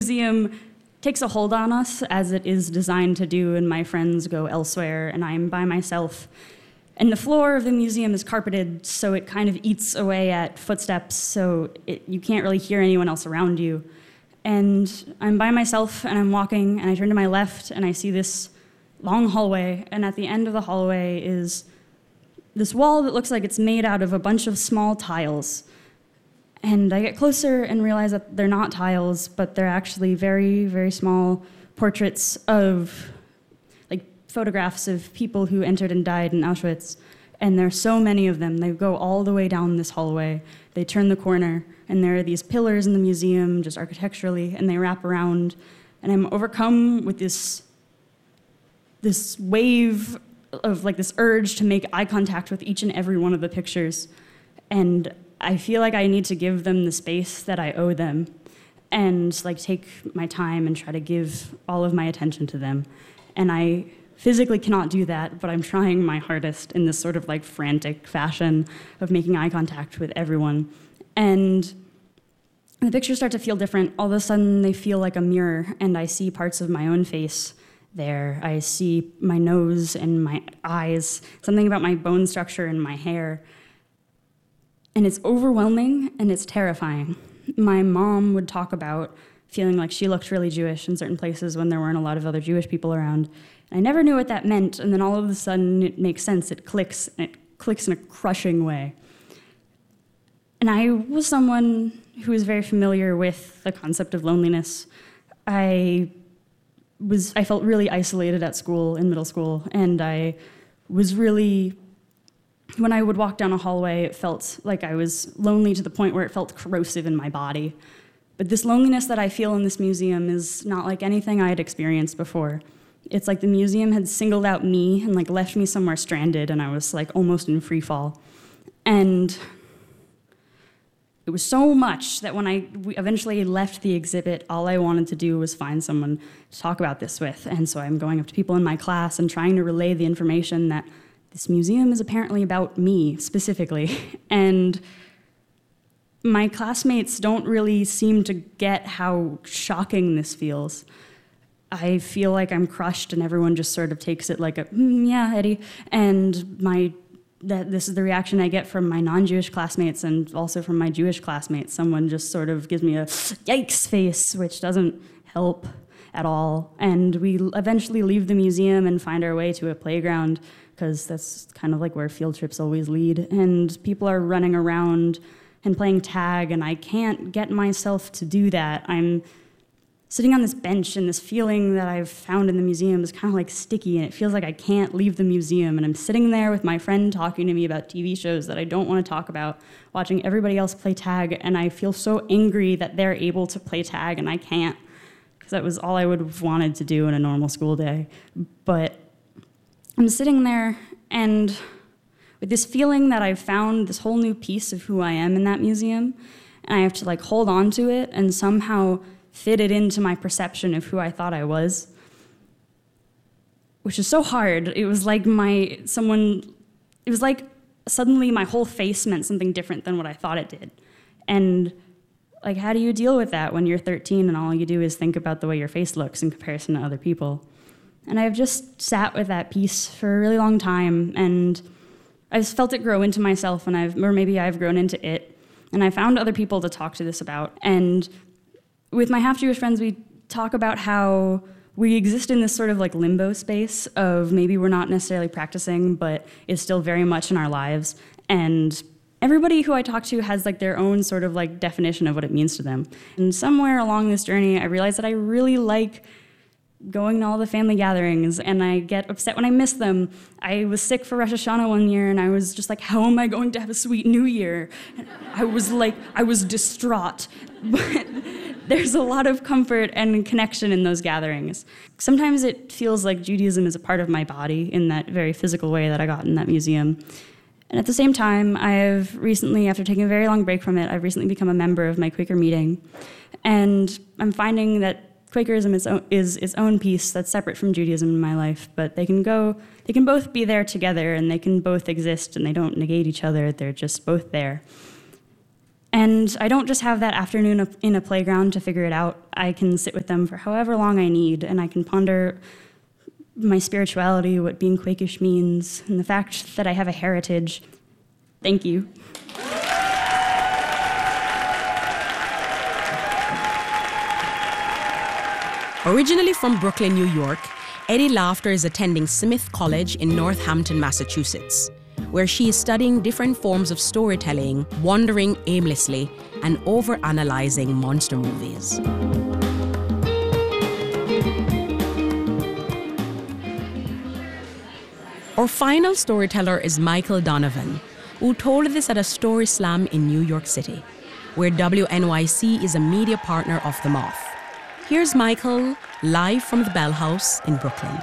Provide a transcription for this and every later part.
Museum takes a hold on us as it is designed to do, and my friends go elsewhere, and I'm by myself. And the floor of the museum is carpeted, so it kind of eats away at footsteps, so you can't really hear anyone else around you. And I'm by myself, and I'm walking, and I turn to my left, and I see this long hallway, and at the end of the hallway is this wall that looks like it's made out of a bunch of small tiles. And I get closer and realize that they're not tiles, but they're actually very, very small portraits of, like, photographs of people who entered and died in Auschwitz. And there are so many of them. They go all the way down this hallway. They turn the corner, and there are these pillars in the museum, just architecturally, and they wrap around. And I'm overcome with this wave of, like, this urge to make eye contact with each and every one of the pictures. And I feel like I need to give them the space that I owe them and, like, take my time and try to give all of my attention to them. And I physically cannot do that, but I'm trying my hardest in this sort of, like, frantic fashion of making eye contact with everyone. And the pictures start to feel different. All of a sudden, they feel like a mirror, and I see parts of my own face there. I see my nose and my eyes, something about my bone structure and my hair. And it's overwhelming, and it's terrifying. My mom would talk about feeling like she looked really Jewish in certain places when there weren't a lot of other Jewish people around. And I never knew what that meant, and then all of a sudden it makes sense. It clicks, and it clicks in a crushing way. And I was someone who was very familiar with the concept of loneliness. I felt really isolated at school, in middle school, and I was really... When I would walk down a hallway, it felt like I was lonely to the point where it felt corrosive in my body. But this loneliness that I feel in this museum is not like anything I had experienced before. It's like the museum had singled out me and, like, left me somewhere stranded, and I was, like, almost in free fall. And it was so much that when we eventually left the exhibit, all I wanted to do was find someone to talk about this with. And so I'm going up to people in my class and trying to relay the information that this museum is apparently about me, specifically. And my classmates don't really seem to get how shocking this feels. I feel like I'm crushed, and everyone just sort of takes it like yeah, Eddie. And this is the reaction I get from my non-Jewish classmates and also from my Jewish classmates. Someone just sort of gives me a yikes face, which doesn't help at all. And we eventually leave the museum and find our way to a playground, because that's kind of like where field trips always lead. And people are running around and playing tag, and I can't get myself to do that. I'm sitting on this bench, and this feeling that I've found in the museum is kind of like sticky, and it feels like I can't leave the museum. And I'm sitting there with my friend talking to me about TV shows that I don't want to talk about, watching everybody else play tag, and I feel so angry that they're able to play tag and I can't, because that was all I would have wanted to do in a normal school day. But I'm sitting there, and with this feeling that I've found this whole new piece of who I am in that museum, and I have to, like, hold on to it and somehow fit it into my perception of who I thought I was, which is so hard. It was like suddenly my whole face meant something different than what I thought it did. And, like, how do you deal with that when you're 13 and all you do is think about the way your face looks in comparison to other people? And I've just sat with that piece for a really long time, and I've felt it grow into myself, or maybe I've grown into it. And I found other people to talk to this about. And with my half-Jewish friends, we talk about how we exist in this sort of, like, limbo space of maybe we're not necessarily practicing, but it's still very much in our lives. And everybody who I talk to has, like, their own sort of, like, definition of what it means to them. And somewhere along this journey, I realized that I really like going to all the family gatherings, and I get upset when I miss them. I was sick for Rosh Hashanah one year, and I was just like, how am I going to have a sweet New Year? And I was distraught. But there's a lot of comfort and connection in those gatherings. Sometimes it feels like Judaism is a part of my body in that very physical way that I got in that museum. And at the same time, I have recently, after taking a very long break from it, I've recently become a member of my Quaker meeting. And I'm finding that Quakerism is its own piece that's separate from Judaism in my life, but they can both be there together, and they can both exist, and they don't negate each other. They're just both there. And I don't just have that afternoon in a playground to figure it out. I can sit with them for however long I need, and I can ponder my spirituality, what being Quakish means, and the fact that I have a heritage. Thank you. Originally from Brooklyn, New York, Eddie Laughter is attending Smith College in Northampton, Massachusetts, where she is studying different forms of storytelling, wandering aimlessly, and overanalyzing monster movies. Our final storyteller is Michael Donovan, who told this at a story slam in New York City, where WNYC is a media partner of The Moth. Here's Michael, live from the Bell House in Brooklyn.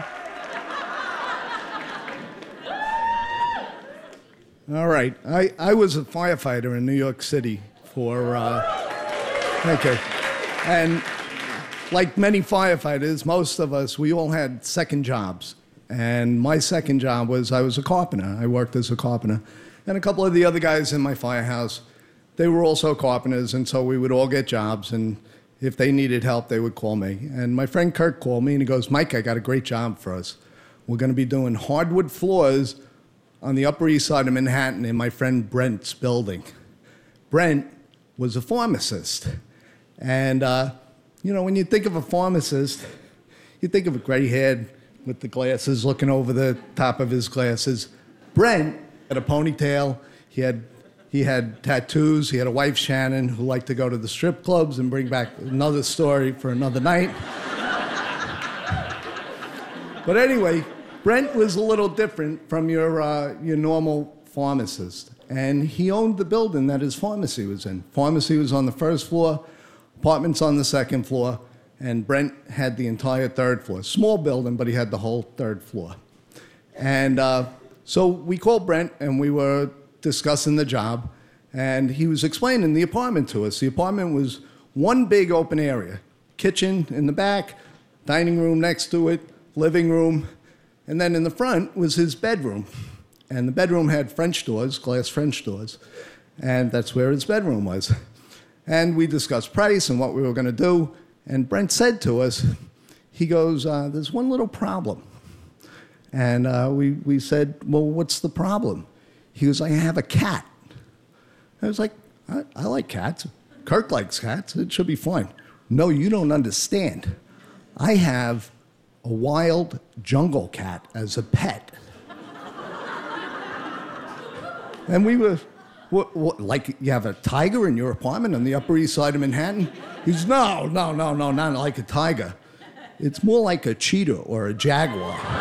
All right. I was a firefighter in New York City for, okay. And like many firefighters, most of us, we all had second jobs. And my second job was I was a carpenter. I worked as a carpenter. And a couple of the other guys in my firehouse, they were also carpenters, and so we would all get jobs, and if they needed help, they would call me. And my friend Kirk called me, and he goes, Mike, I got a great job for us. We're going to be doing hardwood floors on the Upper East Side of Manhattan in my friend Brent's building. Brent was a pharmacist. And, when you think of a pharmacist, you think of a gray-haired with the glasses looking over the top of his glasses. Brent had a ponytail. He had tattoos. He had a wife, Shannon, who liked to go to the strip clubs and bring back another story for another night. But anyway, Brent was a little different from your normal pharmacist. And he owned the building that his pharmacy was in. Pharmacy was on the first floor, apartments on the second floor, and Brent had the entire third floor. Small building, but he had the whole third floor. And so we called Brent, and we were discussing the job, and he was explaining the apartment to us. The apartment was one big open area, kitchen in the back, dining room next to it, living room, and then in the front was his bedroom. And the bedroom had French doors, glass French doors, and that's where his bedroom was. And we discussed price and what we were going to do, and Brent said to us, he goes, there's one little problem. And we said, well, what's the problem? He goes, I have a cat. I was like, I like cats. Kirk likes cats. It should be fine. No, you don't understand. I have a wild jungle cat as a pet. And we were, what, like you have a tiger in your apartment on the Upper East Side of Manhattan? He goes, no, not like a tiger. It's more like a cheetah or a jaguar.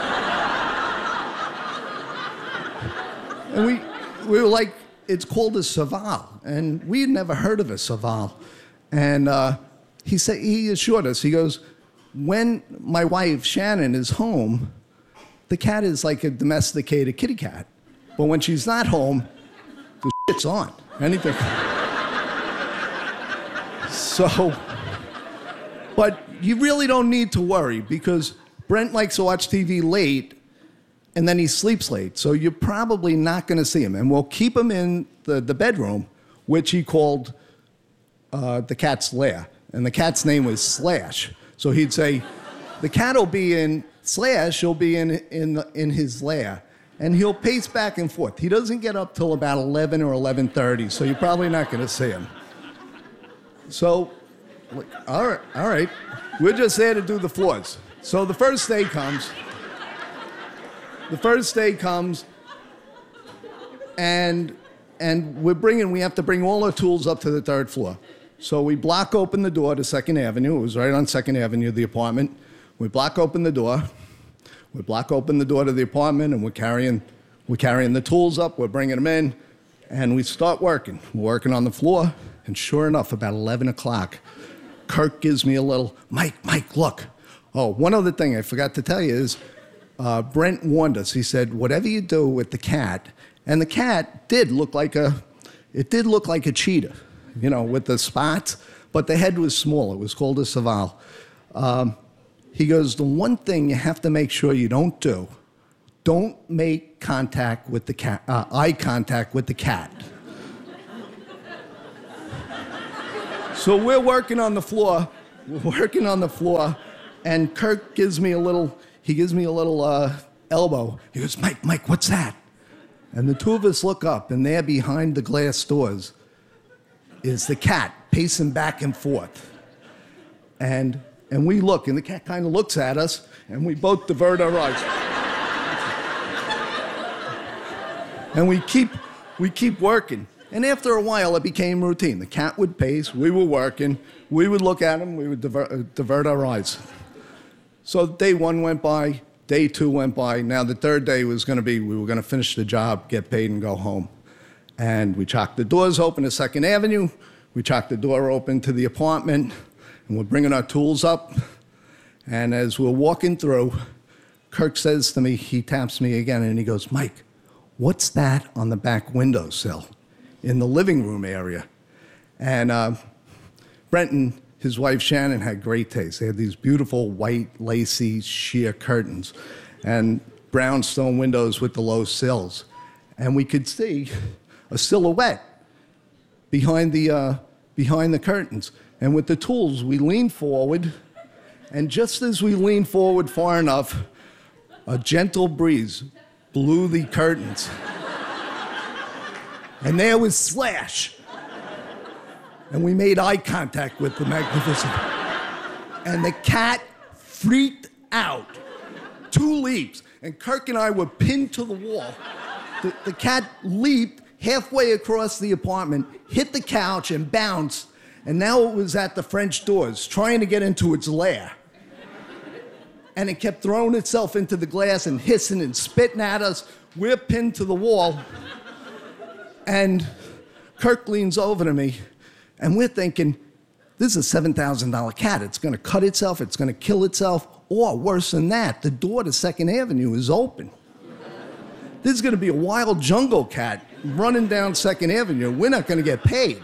And we were like, it's called a Serval. And we had never heard of a Serval. And he assured us, he goes, when my wife, Shannon, is home, the cat is like a domesticated kitty cat. But when she's not home, the shit's on. Anything. So, but you really don't need to worry because Brent likes to watch TV late and then he sleeps late. So you're probably not going to see him. And we'll keep him in the bedroom, which he called the cat's lair. And the cat's name was Slash. So he'd say, the cat will be in Slash, he'll be in his lair. And he'll pace back and forth. He doesn't get up till about 11 or 11:30, so you're probably not going to see him. So, all right. We're just there to do the floors. So the first day comes, and we have to bring all our tools up to the third floor. So we block open the door to 2nd Avenue. It was right on 2nd Avenue, the apartment. We block open the door. We block open the door to the apartment, and we're carrying the tools up. We're bringing them in, and we start working. We're working on the floor, and sure enough, about 11 o'clock, Kirk gives me a little, Mike, look. Oh, one other thing I forgot to tell you is Brent warned us. He said, whatever you do with the cat, and the cat did look like a cheetah, with the spots, but the head was small. It was called a Serval. He goes, the one thing you have to make sure you don't do, don't make contact with the cat, eye contact with the cat. So we're working on the floor. And Kirk gives me a little elbow. He goes, Mike, what's that? And the two of us look up, and there behind the glass doors is the cat pacing back and forth. And we look, and the cat kind of looks at us, and we both divert our eyes. And we keep working. And after a while, it became routine. The cat would pace, we were working, we would look at him, we would divert our eyes. So day one went by, day two went by. Now the third day was going to be, we were going to finish the job, get paid, and go home. And we chalked the doors open to 2nd Avenue. We chalked the door open to the apartment, and we're bringing our tools up. And as we're walking through, Kirk says to me, he taps me again, and he goes, Mike, what's that on the back windowsill in the living room area? And Brent and his wife Shannon had great taste. They had these beautiful white, lacy, sheer curtains and brownstone windows with the low sills. And we could see a silhouette behind the curtains. And with the tools, we leaned forward, and just as we leaned forward far enough, a gentle breeze blew the curtains. And there was Slash. And we made eye contact with the Magnificent. And the cat freaked out. 2 leaps. And Kirk and I were pinned to the wall. The cat leaped halfway across the apartment, hit the couch, and bounced. And now it was at the French doors, trying to get into its lair. And it kept throwing itself into the glass and hissing and spitting at us. We're pinned to the wall. And Kirk leans over to me, and we're thinking, this is a $7,000 cat. It's going to cut itself, it's going to kill itself, or worse than that, the door to 2nd Avenue is open. This is going to be a wild jungle cat running down 2nd Avenue. We're not going to get paid.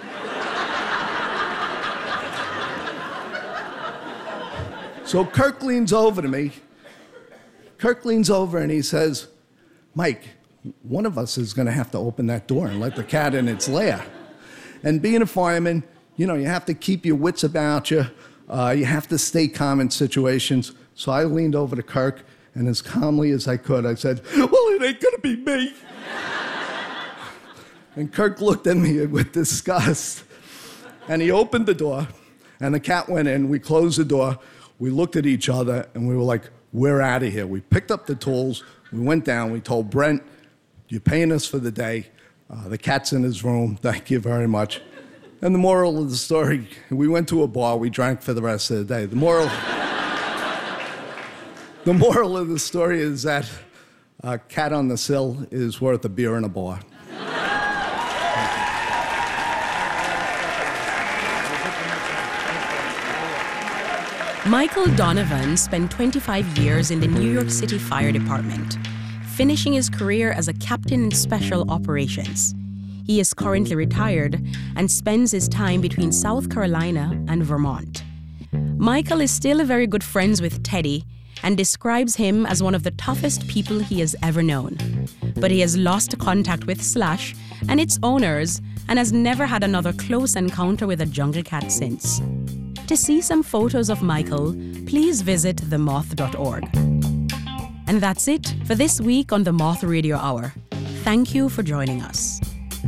So Kirk leans over to me. Kirk leans over and he says, Mike, one of us is going to have to open that door and let the cat in its lair. And being a fireman, you have to keep your wits about you. You have to stay calm in situations. So I leaned over to Kirk, and as calmly as I could, I said, well, it ain't going to be me. And Kirk looked at me with disgust. And he opened the door, and the cat went in. We closed the door. We looked at each other, and we were like, we're out of here. We picked up the tools. We went down. We told Brent, you're paying us for the day. The cat's in his room. Thank you very much. And the moral of the story, we went to a bar. We drank for the rest of the day. The moral of the story is that a cat on the sill is worth a beer in a bar. Michael Donovan spent 25 years in the New York City Fire Department, finishing his career as a captain in special operations. He is currently retired and spends his time between South Carolina and Vermont. Michael is still very good friends with Teddy and describes him as one of the toughest people he has ever known. But he has lost contact with Slash and its owners and has never had another close encounter with a jungle cat since. To see some photos of Michael, please visit themoth.org. And that's it for this week on the Moth Radio Hour. Thank you for joining us.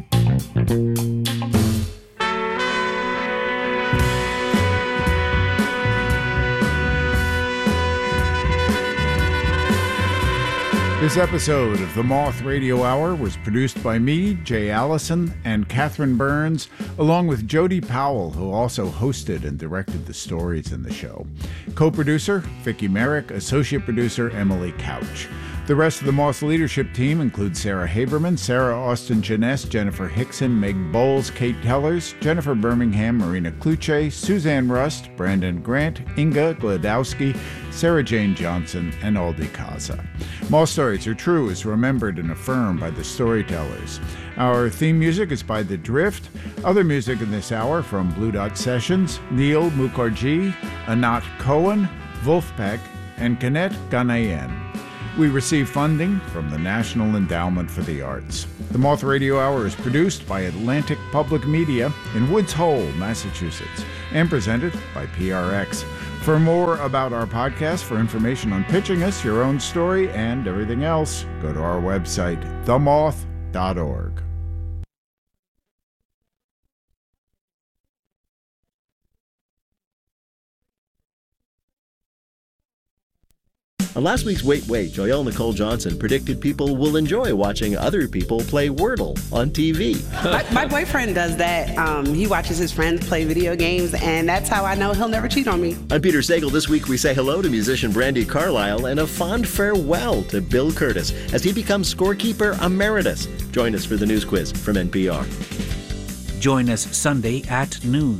This episode of the Moth Radio Hour was produced by me, Jay Allison, and Catherine Burns, along with Jody Powell, who also hosted and directed the stories in the show. Co-producer, Vicki Merrick. Associate producer, Emily Couch. The rest of the Moth leadership team includes Sarah Haberman, Sarah Austin Jeunesse, Jennifer Hickson, Meg Bowles, Kate Tellers, Jennifer Birmingham, Marina Kluche, Suzanne Rust, Brandon Grant, Inga Gladowski, Sarah Jane Johnson, and Aldi Kaza. Moth Stories Are True is remembered and affirmed by the storytellers. Our theme music is by The Drift. Other music in this hour from Blue Dot Sessions, Neil Mukherjee, Anat Cohen, Wolfpack, and Kanet Ganayan. We receive funding from the National Endowment for the Arts. The Moth Radio Hour is produced by Atlantic Public Media in Woods Hole, Massachusetts, and presented by PRX. For more about our podcast, for information on pitching us your own story and everything else, go to our website, themoth.org. On last week's Wait, Joelle Nicole Johnson predicted people will enjoy watching other people play Wordle on TV. My boyfriend does that. He watches his friends play video games, and that's how I know he'll never cheat on me. I'm Peter Sagal. This week we say hello to musician Brandi Carlile and a fond farewell to Bill Curtis as he becomes scorekeeper emeritus. Join us for the news quiz from NPR. Join us Sunday at noon.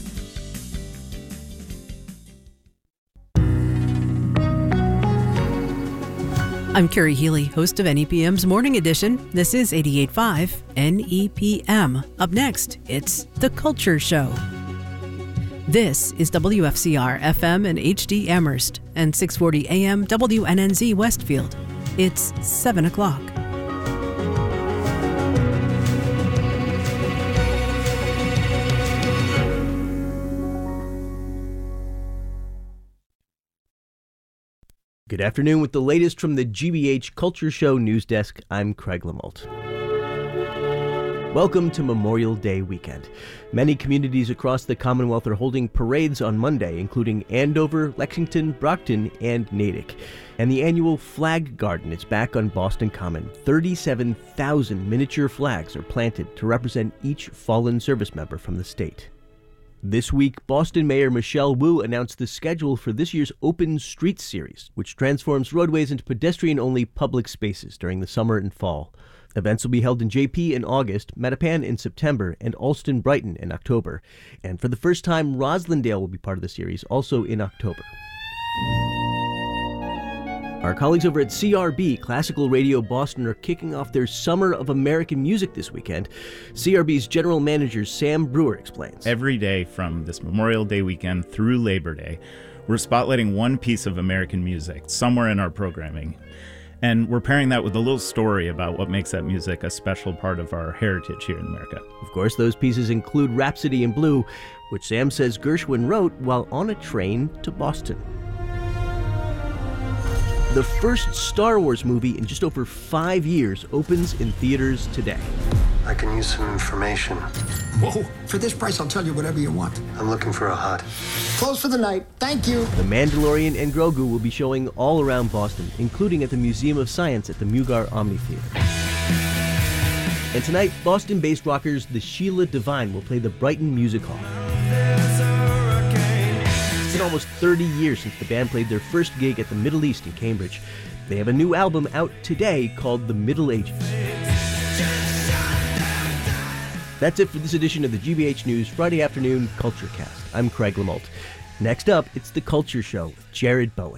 I'm Carrie Healy, host of NEPM's Morning Edition. This is 88.5 NEPM. Up next, it's The Culture Show. This is WFCR FM and HD Amherst and 640 AM WNNZ Westfield. It's 7 o'clock. Good afternoon. With the latest from the GBH Culture Show News Desk, I'm Craig Lamalt. Welcome to Memorial Day weekend. Many communities across the Commonwealth are holding parades on Monday, including Andover, Lexington, Brockton, and Natick. And the annual Flag Garden is back on Boston Common. 37,000 miniature flags are planted to represent each fallen service member from the state. This week, Boston Mayor Michelle Wu announced the schedule for this year's Open Streets Series, which transforms roadways into pedestrian-only public spaces during the summer and fall. Events will be held in JP in August, Mattapan in September, and Alston-Brighton in October. And for the first time, Roslindale will be part of the series, also in October. Our colleagues over at CRB, Classical Radio Boston, are kicking off their Summer of American Music this weekend. CRB's general manager, Sam Brewer, explains. Every day from this Memorial Day weekend through Labor Day, we're spotlighting one piece of American music somewhere in our programming. And we're pairing that with a little story about what makes that music a special part of our heritage here in America. Of course, those pieces include Rhapsody in Blue, which Sam says Gershwin wrote while on a train to Boston. The first Star Wars movie in just over 5 years opens in theaters today. I can use some information. Whoa, for this price I'll tell you whatever you want. I'm looking for a hut. Close for the night, thank you. The Mandalorian and Grogu will be showing all around Boston, including at the Museum of Science at the Mugar Omni Theater. And tonight, Boston-based rockers The Sheila Divine will play the Brighton Music Hall. It's been almost 30 years since the band played their first gig at the Middle East in Cambridge. They have a new album out today called The Middle Ages. That's it for this edition of the GBH News Friday Afternoon Culture Cast. I'm Craig Lamalt. Next up, it's The Culture Show with Jared Bowen.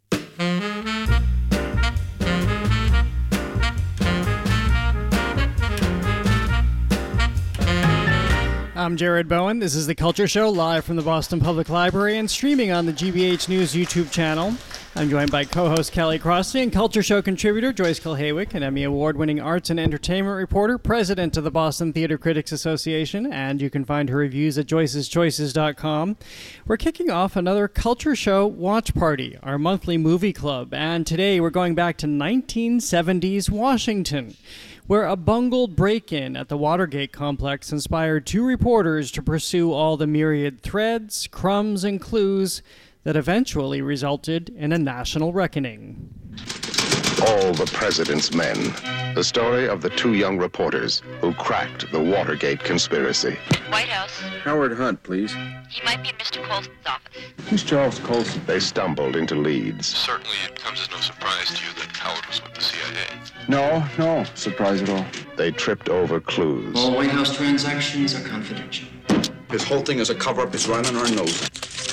I'm Jared Bowen. This is The Culture Show, live from the Boston Public Library and streaming on the GBH News YouTube channel. I'm joined by co-host Kelly Crossley and Culture Show contributor Joyce Kilhaywick, an Emmy Award-winning arts and entertainment reporter, president of the Boston Theater Critics Association, and you can find her reviews at joyceschoices.com. We're kicking off another Culture Show watch party, our monthly movie club, and today we're going back to 1970s Washington, where a bungled break-in at the Watergate complex inspired two reporters to pursue all the myriad threads, crumbs, and clues that eventually resulted in a national reckoning. All the President's Men. The story of the two young reporters who cracked the Watergate conspiracy. White House. Howard Hunt, please. He might be in Mr. Colson's office. Who's Charles Colson? They stumbled into leads. Certainly it comes as no surprise to you that Howard was with the CIA. No surprise at all. They tripped over clues. All White House transactions are confidential. This whole thing is a cover-up. It's right on our nose.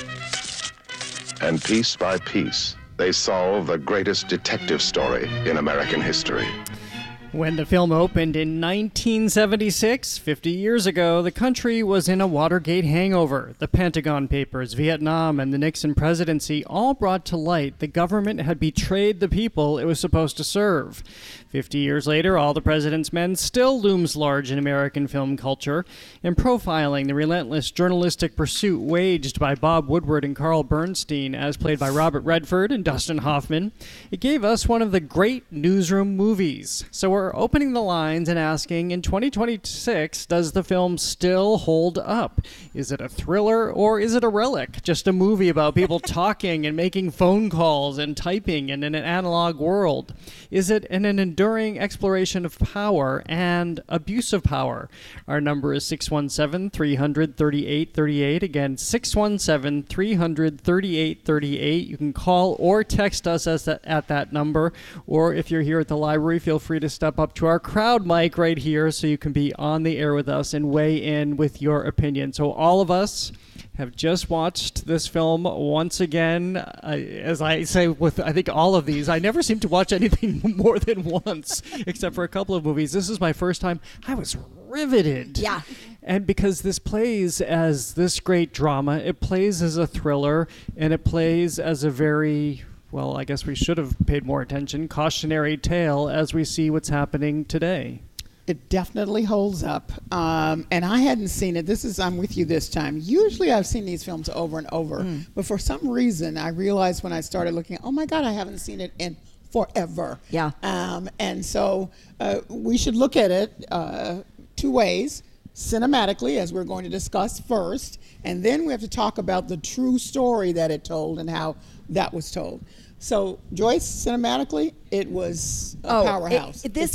And piece by piece, they solve the greatest detective story in American history. When the film opened in 1976, 50 years ago, the country was in a Watergate hangover. The Pentagon Papers, Vietnam, and the Nixon presidency all brought to light the government had betrayed the people it was supposed to serve. 50 years later, All the President's Men still looms large in American film culture. In profiling the relentless journalistic pursuit waged by Bob Woodward and Carl Bernstein, as played by Robert Redford and Dustin Hoffman, it gave us one of the great newsroom movies. So we're opening the lines and asking, in 2026, does the film still hold up? Is it a thriller or is it a relic? Just a movie about people talking and making phone calls and typing in an analog world? Is it an enduring exploration of power and abuse of power? Our number is 617-300-3838. Again, 617-300-3838. You can call or text us at that number, or if you're here at the library, feel free to step up to our crowd mic right here so you can be on the air with us and weigh in with your opinion. So all of us have just watched this film once again. As I say with, I think, all of these, I never seem to watch anything more than once, except for a couple of movies. This is my first time. I was riveted. Yeah. And because this plays as this great drama, it plays as a thriller, and it plays as a very, well, I guess we should have paid more attention, cautionary tale as we see what's happening today. It definitely holds up. And I hadn't seen it. I'm with you this time. Usually I've seen these films over and over. But for some reason, I realized when I started looking, oh my God, I haven't seen it in forever. Yeah. And so we should look at it two ways. Cinematically, as we're going to discuss first. And then we have to talk about the true story that it told and how that was told. So, Joyce, cinematically, it was a powerhouse. This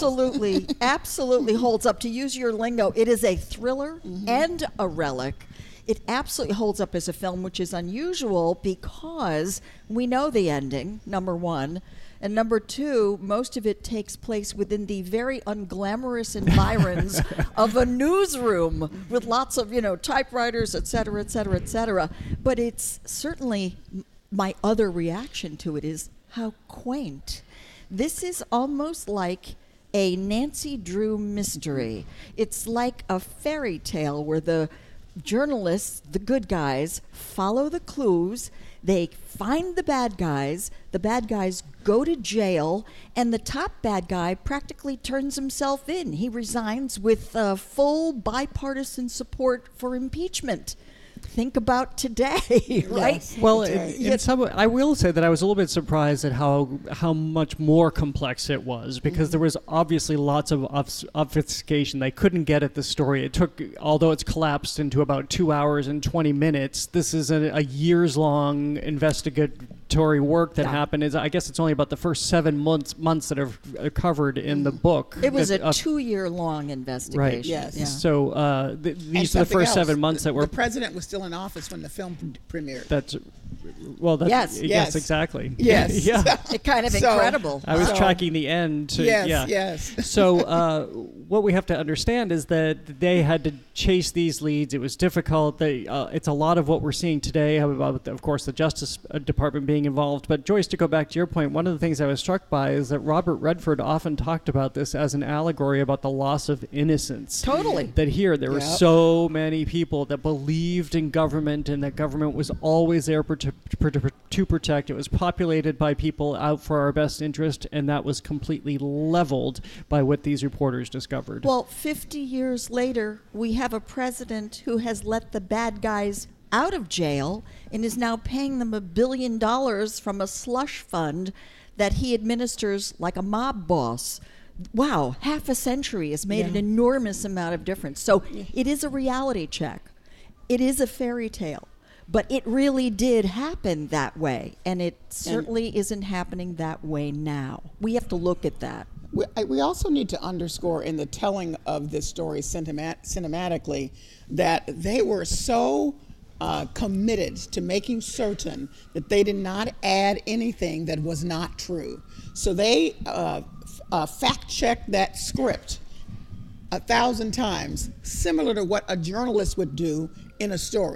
absolutely holds up. To use your lingo, it is a thriller and a relic. It absolutely holds up as a film, which is unusual because we know the ending, number one. And number two, most of it takes place within the very unglamorous environs of a newsroom with lots of, typewriters, et cetera, et cetera, et cetera. But it's certainly... my other reaction to it is how quaint. This is almost like a Nancy Drew mystery. It's like a fairy tale where the journalists, the good guys, follow the clues, they find the bad guys go to jail, and the top bad guy practically turns himself in. He resigns with full bipartisan support for impeachment. Think about today, right? Yes. Well, I will say that I was a little bit surprised at how much more complex it was, because there was obviously lots of obfuscation. They couldn't get at the story. It took, although it's collapsed into about 2 hours and 20 minutes, this is a years-long investigatory work that happened. I guess it's only about the first 7 months that are covered in the book. It was a 2-year-long investigation. Right. Yes. Yeah. So these are the first 7 months that were... The president was still in office when the film premiered. Yes, exactly. Yes. Yeah. It's kind of incredible. I was tracking the end. Yes. So what we have to understand is that they had to chase these leads. It was difficult. It's a lot of what we're seeing today about, of course, the Justice Department being involved. But Joyce, to go back to your point, one of the things I was struck by is that Robert Redford often talked about this as an allegory about the loss of innocence. Totally. That here there were so many people that believed in government, and that government was always there to protect. It was populated by people out for our best interest, and that was completely leveled by what these reporters discovered. Well, 50 years later, we have a president who has let the bad guys out of jail and is now paying them $1 billion from a slush fund that he administers like a mob boss. Wow, half a century has made an enormous amount of difference. So it is a reality check. It is a fairy tale. But it really did happen that way, and it certainly isn't happening that way now. We have to look at that. We also need to underscore in the telling of this story cinematically that they were so committed to making certain that they did not add anything that was not true. So they fact-checked that script 1,000 times, similar to what a journalist would do in a story.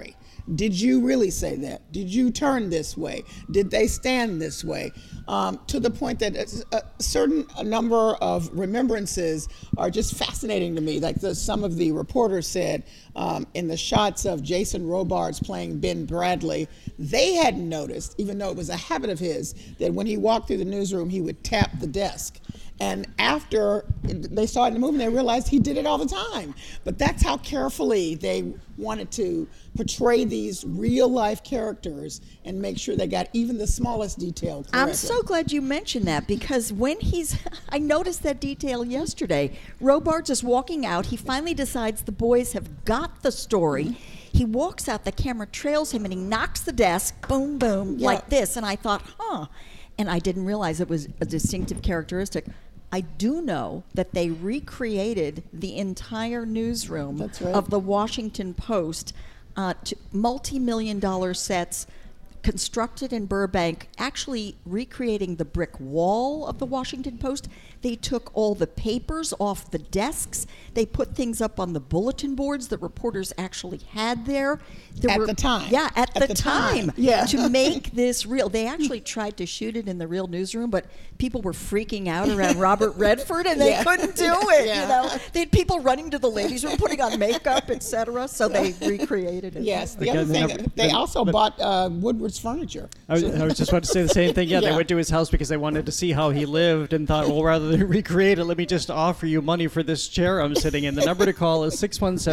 Did you really say that? Did you turn this way? Did they stand this way? To the point that a certain number of remembrances are just fascinating to me. Like some of the reporters said in the shots of Jason Robards playing Ben Bradley, they hadn't noticed, even though it was a habit of his, that when he walked through the newsroom, he would tap the desk. And after they saw it in the movie, they realized he did it all the time. But that's how carefully they wanted to portray these real-life characters and make sure they got even the smallest detail correctly. I'm so glad you mentioned that, because when I noticed that detail yesterday. Robards is walking out. He finally decides the boys have got the story. He walks out, the camera trails him, and he knocks the desk, boom, boom, like this. And I thought, and I didn't realize it was a distinctive characteristic. I do know that they recreated the entire newsroom of the Washington Post to multi-million-dollar sets constructed in Burbank, actually recreating the brick wall of the Washington Post. They took all the papers off the desks. They put things up on the bulletin boards that reporters actually had there. At the time. Yeah, at the time. Yeah. To make this real. They actually tried to shoot it in the real newsroom, but people were freaking out around Robert Redford, and they couldn't do it. Yeah. You know, they had people running to the ladies' room, putting on makeup, etc. So they recreated it. Yes. The other thing, they also bought Woodward's furniture. I was just about to say the same thing. Yeah, Yeah. they went to his house because they wanted to see how he lived and thought, well, rather than recreate it, let me just offer you money for this chair I'm sitting in. The number to call is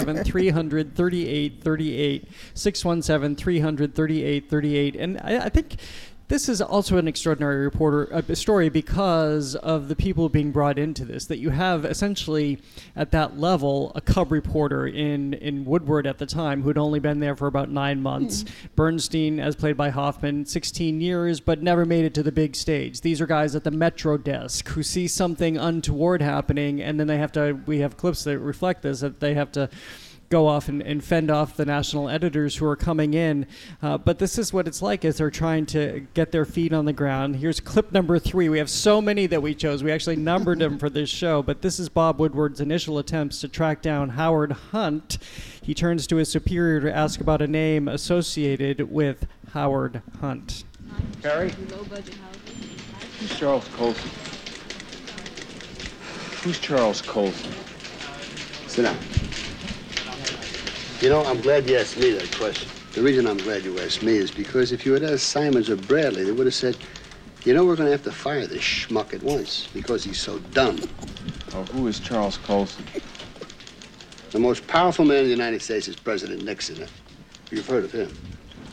617-300-3838, 617-300-3838. And I think this is also an extraordinary story because of the people being brought into this, that you have essentially at that level a cub reporter in Woodward at the time who'd only been there for about 9 months. Bernstein, as played by Hoffman, 16 years, but never made it to the big stage. These are guys at the Metro desk who see something untoward happening, and then we have clips that reflect this, that they have to go off and fend off the national editors who are coming in. But this is what it's like as they're trying to get their feet on the ground. Here's clip number 3. We have so many that we chose. We actually numbered them for this show. But this is Bob Woodward's initial attempts to track down Howard Hunt. He turns to his superior to ask about a name associated with Howard Hunt. Harry? Who's Charles Colson? Who's Charles Colson? Sit down. You know, I'm glad you asked me that question. The reason I'm glad you asked me is because if you had asked Simons or Bradley, they would have said, you know, we're going to have to fire this schmuck at once because he's so dumb. Oh, who is Charles Colson? The most powerful man in the United States is President Nixon. You've heard of him.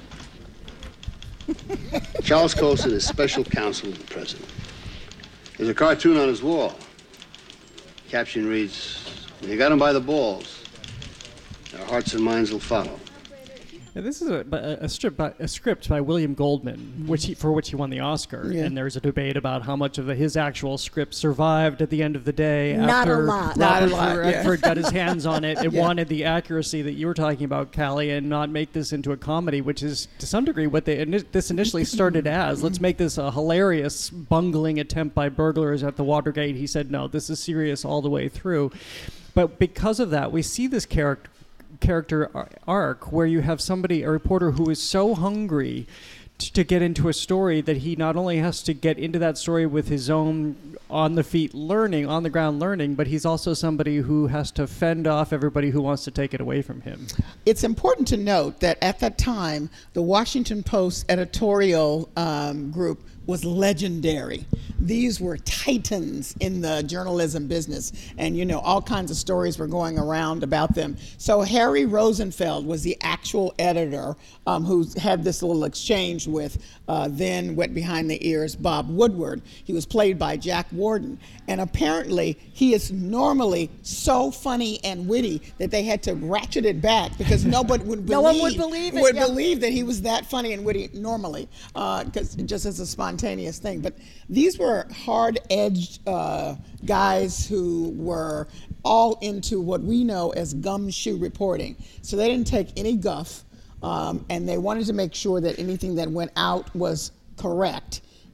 Charles Colson is special counsel to the president. There's a cartoon on his wall. Caption reads, when you got him by the balls, our hearts and minds will follow. Now, this is a script by William Goldman, for which he won the Oscar. Yeah. And there's a debate about how much of his actual script survived at the end of the day. Not after a lot. Robert Redford got his hands on it. It wanted the accuracy that you were talking about, Callie, and not make this into a comedy, which is to some degree what this initially started as. Let's make this a hilarious, bungling attempt by burglars at the Watergate. He said, no, this is serious all the way through. But because of that, we see this character arc where you have a reporter who is so hungry to get into a story that he not only has to get into that story with his own on the ground learning, but he's also somebody who has to fend off everybody who wants to take it away from him. It's important to note that at that time, the Washington Post editorial group was legendary. These were titans in the journalism business, and all kinds of stories were going around about them. So Harry Rosenfeld was the actual editor who had this little exchange with then wet behind the ears Bob Woodward. He was played by Jack Warden, and apparently he is normally so funny and witty that they had to ratchet it back because nobody would believe, no one would believe it. Believe that he was that funny and witty normally, because just as a spontaneous thing. But these were hard-edged guys who were all into what we know as gumshoe reporting. So they didn't take any guff, and they wanted to make sure that anything that went out was correct.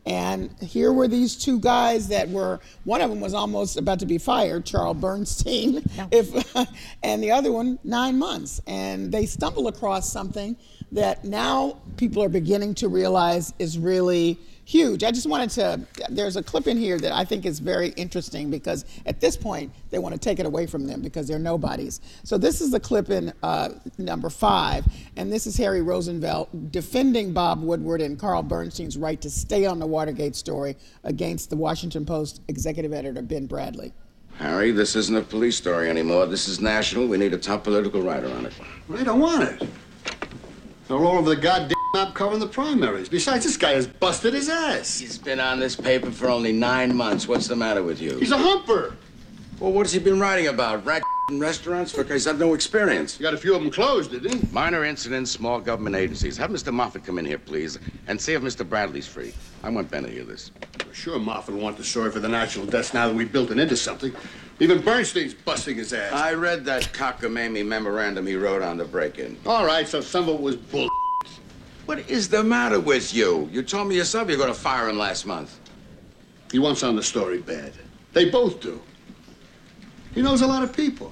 And here were these two guys that were, one of them was almost about to be fired, Charles Bernstein, and the other one 9 months. And they stumble across something that now people are beginning to realize is really huge. I just wanted to, there's a clip in here that I think is very interesting because at this point they want to take it away from them because they're nobodies. So this is the clip in number 5, and this is Harry Rosenfeld defending Bob Woodward and Carl Bernstein's right to stay on the Watergate story against the Washington Post executive editor Ben Bradley. Harry, this isn't a police story anymore. This is national. We need a top political writer on it. Well, they don't want it. They're all over the goddamn map covering the primaries. Besides, this guy has busted his ass. He's been on this paper for only 9 months. What's the matter with you? He's a humper. Well, what has he been writing about? Rat in restaurants? For he's had no experience. You got a few of them closed, did he? Minor incidents, small government agencies. Have Mr. Moffat come in here, please, and see if Mr. Bradley's free. I want Ben to hear this. Sure, Moffat will want the story for the national desk now that we've built it into something. Even Bernstein's busting his ass. I read that cockamamie memorandum he wrote on the break-in. All right, so some of it was bull. What is the matter with you? You told me yourself you're going to fire him last month. He wants on the story bad. They both do. He knows a lot of people.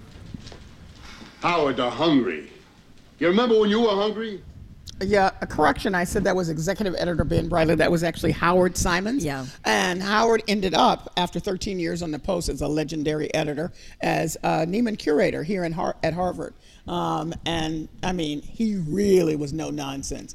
Howard, they're hungry. You remember when you were hungry? Yeah, a correction. I said that was executive editor Ben Bradley. That was actually Howard Simons. Yeah. And Howard ended up, after 13 years on the Post as a legendary editor, as a Neiman curator here at Harvard. And, I mean, he really was no nonsense.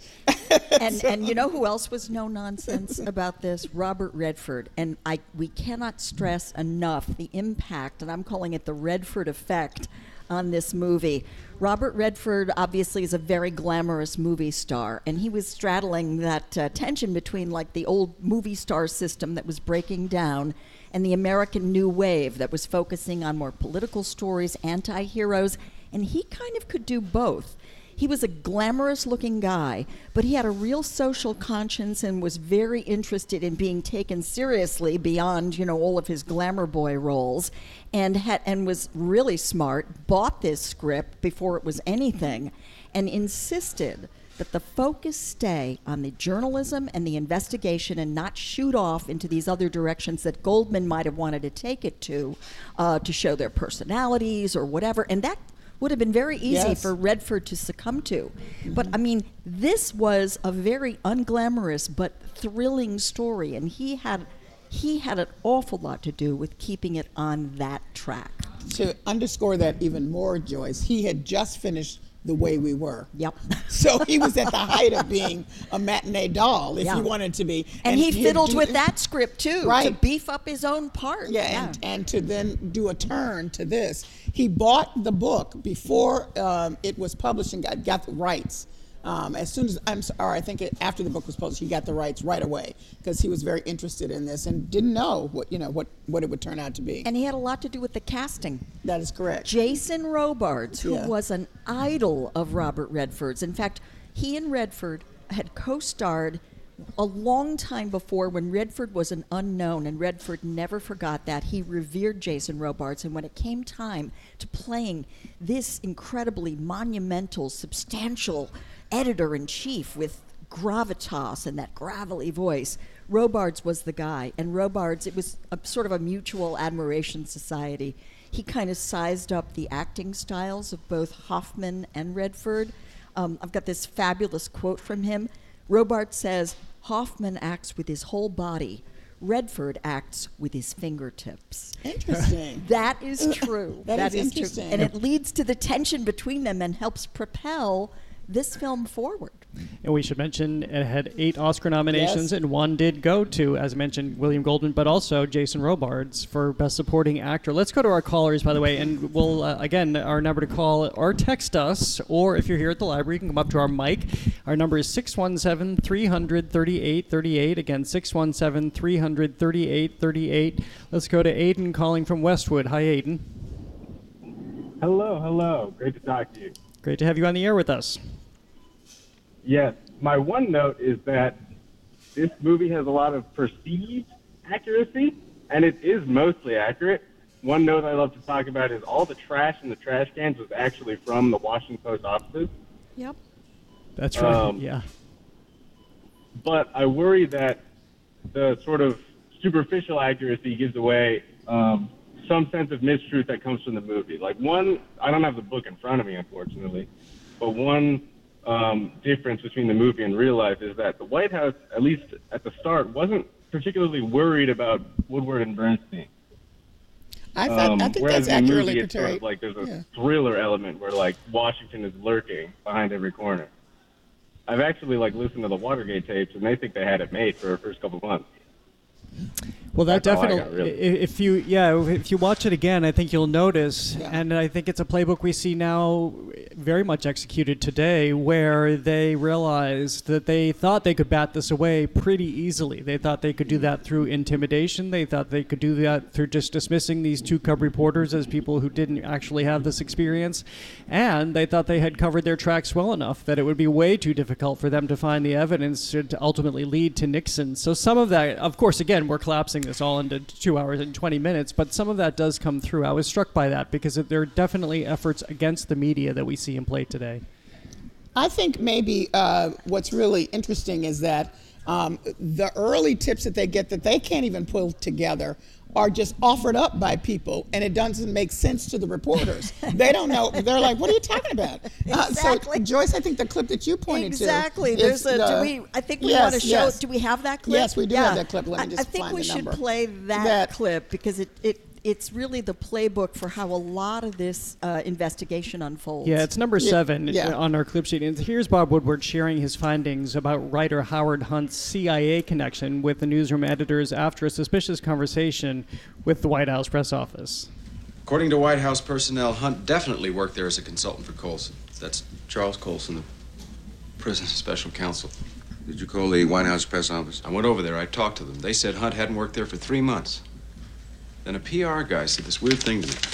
And you know who else was no nonsense about this? Robert Redford. And we cannot stress enough the impact, and I'm calling it the Redford effect, on this movie. Robert Redford obviously is a very glamorous movie star, and he was straddling that tension between like the old movie star system that was breaking down and the American New Wave that was focusing on more political stories, anti-heroes, and he kind of could do both. He was a glamorous looking guy, but he had a real social conscience and was very interested in being taken seriously beyond, all of his glamour boy roles, and was really smart, bought this script before it was anything, and insisted that the focus stay on the journalism and the investigation and not shoot off into these other directions that Goldman might have wanted to take it to show their personalities or whatever. And that would have been very easy for Redford to succumb to. But, I mean, this was a very unglamorous but thrilling story, and he had an awful lot to do with keeping it on that track. To underscore that even more, Joyce, he had just finished The Way We Were. Yep. So he was at the height of being a matinee doll, if he wanted to be. And he fiddled with that script, too, to beef up his own part. Yeah. And to then do a turn to this. He bought the book before it was published and got the rights. As soon as, I think after the book was published, he got the rights right away because he was very interested in this and didn't know what it would turn out to be. And he had a lot to do with the casting. That is correct. Jason Robards, who was an idol of Robert Redford's. In fact, he and Redford had co-starred a long time before when Redford was an unknown, and Redford never forgot that. He revered Jason Robards, and when it came time to playing this incredibly monumental, substantial editor-in-chief with gravitas and that gravelly voice, Robards was the guy. And Robards, it was sort of a mutual admiration society. He kind of sized up the acting styles of both Hoffman and Redford. I've got this fabulous quote from him. Robards says, "Hoffman acts with his whole body. Redford acts with his fingertips." Interesting. That is true. that is interesting. True. And it leads to the tension between them and helps propel this film forward. And we should mention it had 8 Oscar nominations, and 1 did go to, as mentioned, William Goldman, but also Jason Robards for Best Supporting Actor. Let's go to our callers, by the way, and we'll, again, our number to call or text us, or if you're here at the library, you can come up to our mic. Our number is 617-300-3838. Again, 617-300-3838. Let's go to Aiden calling from Westwood. Hi, Aiden. Hello. Great to talk to you. Great to have you on the air with us. Yes. My one note is that this movie has a lot of perceived accuracy, and it is mostly accurate. One note I love to talk about is all the trash in the trash cans was actually from the Washington Post offices. Yep. That's right, yeah. But I worry that the sort of superficial accuracy gives away some sense of mistruth that comes from the movie. Like I don't have the book in front of me, unfortunately, but one difference between the movie and real life is that the White House, at least at the start, wasn't particularly worried about Woodward and Bernstein. I think that's accurately portrayed. Sort of like there's a thriller element where like Washington is lurking behind every corner. I've actually listened to the Watergate tapes, and they think they had it made for the first couple of months. Well, that That's definitely. If you watch it again, I think you'll notice, and I think it's a playbook we see now, very much executed today, where they realized that they thought they could bat this away pretty easily. They thought they could do that through intimidation. They thought they could do that through just dismissing these two cub reporters as people who didn't actually have this experience, and they thought they had covered their tracks well enough that it would be way too difficult for them to find the evidence to ultimately lead to Nixon. So some of that, of course, again, we're collapsing this all into 2 hours and 20 minutes, but some of that does come through. I was struck by that because there are definitely efforts against the media that we see in play today. I think maybe what's really interesting is that the early tips that they get that they can't even pull together are just offered up by people, and it doesn't make sense to the reporters. They don't know. They're like, what are you talking about? Exactly. So, Joyce, I think the clip that you pointed to. Exactly. I think we want to show. Yes. Do we have that clip? Yes, we do have that clip. Let me just I think find we the should number. play that clip because it's really the playbook for how a lot of this investigation unfolds. Yeah, it's number 7 on our clip sheet. And here's Bob Woodward sharing his findings about writer Howard Hunt's CIA connection with the newsroom editors after a suspicious conversation with the White House press office. According to White House personnel, Hunt definitely worked there as a consultant for Colson. That's Charles Colson, the prison special counsel. Did you call the White House press office? I went over there. I talked to them. They said Hunt hadn't worked there for 3 months. Then a PR guy said this weird thing to me.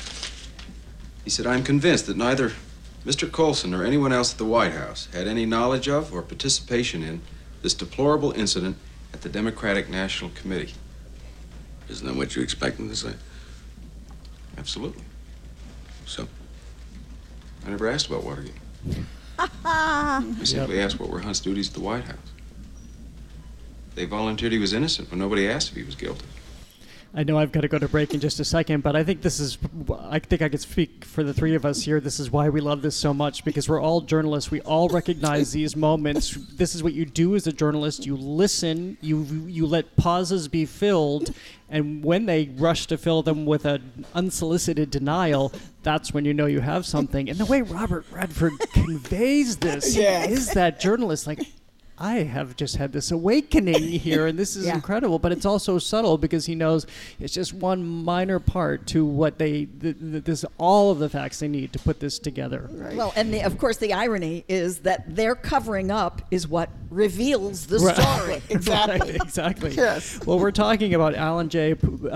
He said, I'm convinced that neither Mr. Colson or anyone else at the White House had any knowledge of or participation in this deplorable incident at the Democratic National Committee. Isn't that what you expect them to say? Absolutely. So? I never asked about Watergate. I simply asked what were Hunt's duties at the White House. They volunteered he was innocent when nobody asked if he was guilty. I know I've got to go to break in just a second, but I think I could speak for the three of us here. This is why we love this so much, because we're all journalists. We all recognize these moments. This is what you do as a journalist. You listen, you let pauses be filled, and when they rush to fill them with an unsolicited denial, that's when you know you have something. And the way Robert Redford conveys this is that journalist, like, I have just had this awakening here, and this is incredible, but it's also subtle because he knows it's just one minor part to what this all of the facts they need to put this together. Right. Well, and of course the irony is that their covering up is what reveals the story. Exactly. Right, exactly. Yes. Well, we're talking about Alan J.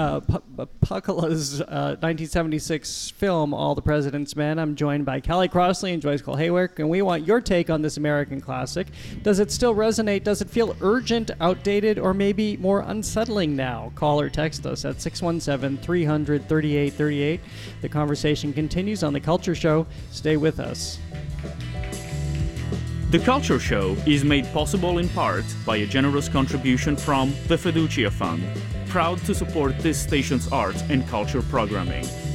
Pakula's 1976 film, All the President's Men. I'm joined by Callie Crossley and Joyce Cole-Haywick, and we want your take on this American classic. Does it still resonate? Does it feel urgent, outdated, or maybe more unsettling now? Call or text us at 617-300-3838. The conversation continues on The Culture Show. Stay with us. The Culture Show is made possible in part by a generous contribution from the Fiducia Fund, proud to support this station's arts and culture programming.